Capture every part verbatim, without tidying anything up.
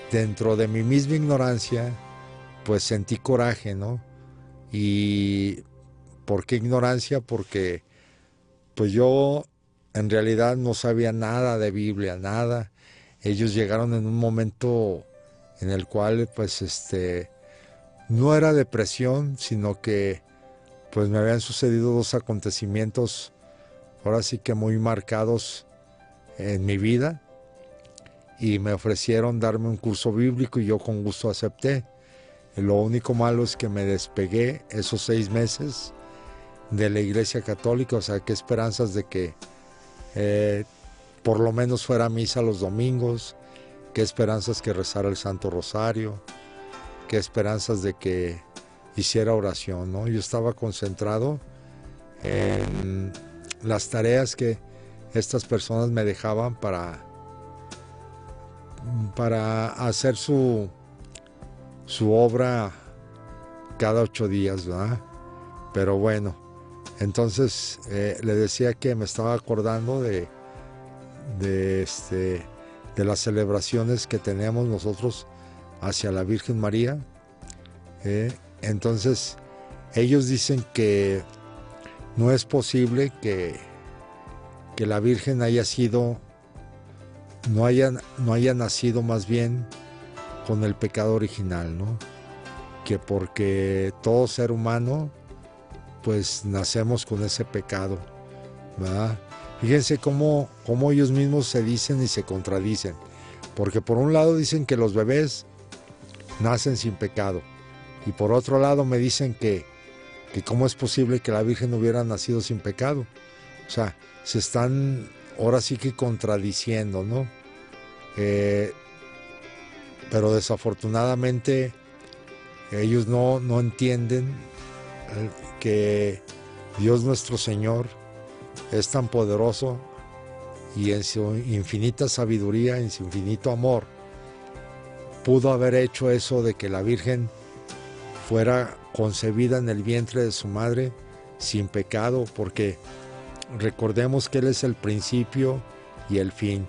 dentro de mi misma ignorancia, pues sentí coraje, ¿no? Y ¿por qué ignorancia? Porque pues yo en realidad no sabía nada de Biblia, nada. Ellos llegaron en un momento en el cual pues este no era depresión, sino que pues me habían sucedido dos acontecimientos ahora sí que muy marcados en mi vida y me ofrecieron darme un curso bíblico y yo con gusto acepté. Lo único malo es que me despegué esos seis meses de la Iglesia Católica, o sea, qué esperanzas de que eh, por lo menos fuera a misa los domingos, qué esperanzas que rezara el Santo Rosario, qué esperanzas de que hiciera oración, ¿no? Yo estaba concentrado en las tareas que estas personas me dejaban para, para hacer su, su obra cada ocho días, ¿verdad? Pero bueno, entonces eh, le decía que me estaba acordando de, de, este, de las celebraciones que tenemos nosotros hacia la Virgen María. Eh, entonces ellos dicen que no es posible que, que la Virgen haya sido, no haya, no haya nacido más bien con el pecado original, ¿no? Que porque todo ser humano pues nacemos con ese pecado, ¿verdad? Fíjense cómo, cómo ellos mismos se dicen y se contradicen, porque por un lado dicen que los bebés nacen sin pecado y por otro lado me dicen que, que cómo es posible que la Virgen hubiera nacido sin pecado. O sea, se están ahora sí que contradiciendo, ¿no? Eh, pero desafortunadamente ellos no, no entienden que Dios nuestro Señor es tan poderoso y en su infinita sabiduría, en su infinito amor, pudo haber hecho eso de que la Virgen fuera concebida en el vientre de su madre sin pecado, porque recordemos que Él es el principio y el fin.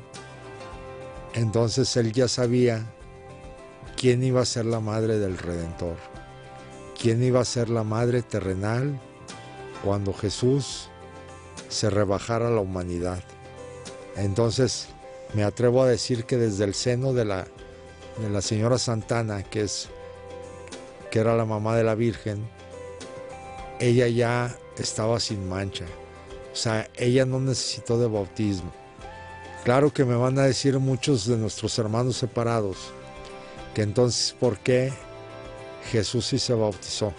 Entonces Él ya sabía quién iba a ser la madre del Redentor, quién iba a ser la madre terrenal cuando Jesús se rebajara a la humanidad. Entonces me atrevo a decir que desde el seno de la, de la señora Santana, que, es, que era la mamá de la Virgen, ella ya estaba sin mancha. O sea, ella no necesitó de bautismo. Claro que me van a decir muchos de nuestros hermanos separados que entonces, ¿por qué Jesús sí se bautizó?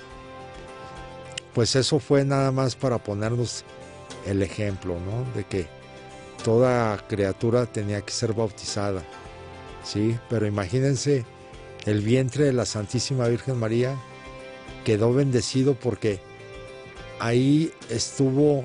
Pues eso fue nada más para ponernos el ejemplo, ¿no? De que toda criatura tenía que ser bautizada, ¿sí? Pero imagínense, el vientre de la Santísima Virgen María quedó bendecido porque ahí estuvo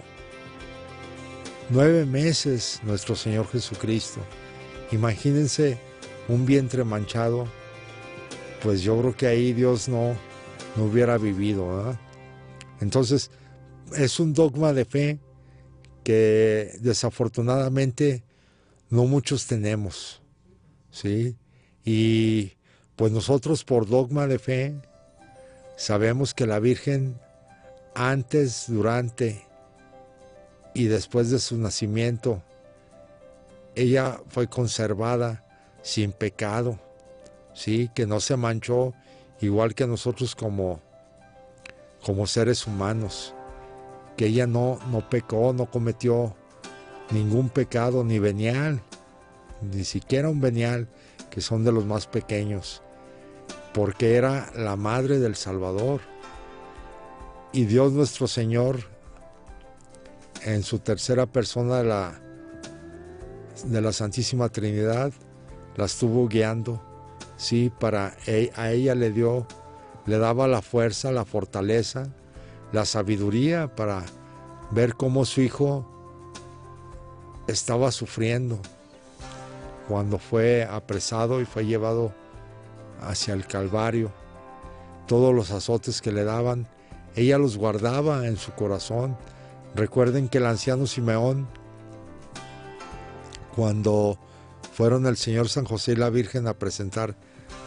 nueve meses nuestro Señor Jesucristo. Imagínense un vientre manchado, pues yo creo que ahí Dios no, no hubiera vivido, ¿verdad? Entonces, es un dogma de fe que desafortunadamente no muchos tenemos, ¿sí? Y pues nosotros por dogma de fe sabemos que la Virgen antes, durante y después de su nacimiento, ella fue conservada sin pecado, ¿sí? Que no se manchó igual que nosotros como, como seres humanos, que ella no, no pecó, no cometió ningún pecado ni venial, ni siquiera un venial, que son de los más pequeños, porque era la madre del Salvador. Y Dios nuestro Señor, en su tercera persona de la, de la Santísima Trinidad, la estuvo guiando, sí, para a ella le dio, le daba la fuerza, la fortaleza, la sabiduría para ver cómo su hijo estaba sufriendo cuando fue apresado y fue llevado hacia el Calvario. Todos los azotes que le daban, ella los guardaba en su corazón. Recuerden que el anciano Simeón, cuando fueron el Señor San José y la Virgen a presentar